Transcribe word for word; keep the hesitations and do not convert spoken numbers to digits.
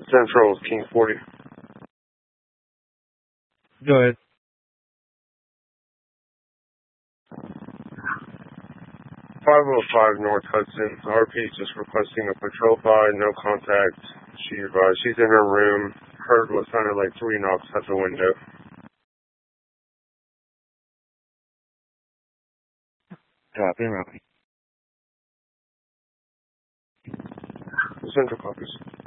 Central, King forty. Go ahead. five oh five North Hudson. R P just requesting a patrol by, no contact. She advised she's in her room. Heard what sounded like three knocks at the window. Copy, Rocky. Central copies.